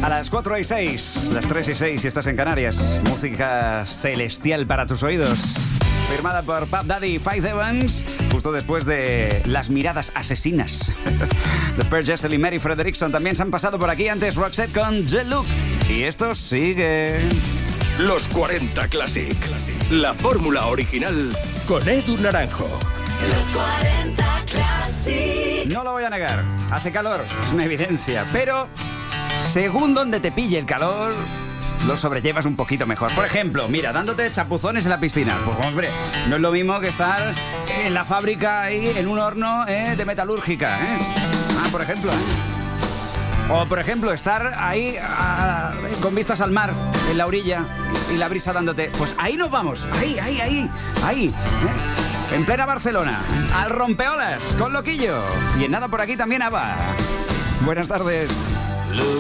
A las 4:06, las 3:06 si estás en Canarias. Música celestial para tus oídos. Firmada por Puff Daddy y Faith Evans, justo después de Las miradas asesinas. The Pearl Jessel y Mary Frederickson también se han pasado por aquí. Antes Roxette con The Look. Y esto sigue. Los 40 Classic. La fórmula original con Edu Naranjo. Los 40 Classic. No lo voy a negar, hace calor, es una evidencia, pero según donde te pille el calor, lo sobrellevas un poquito mejor. Por ejemplo, mira, dándote chapuzones en la piscina. Pues hombre, no es lo mismo que estar en la fábrica ahí, en un horno de metalúrgica, ¿eh? Por ejemplo, O por ejemplo, estar ahí con vistas al mar, en la orilla, y la brisa dándote. Pues ahí nos vamos, ahí, en plena Barcelona, al rompeolas, con Loquillo. Y en nada por aquí también ABBA. Buenas tardes.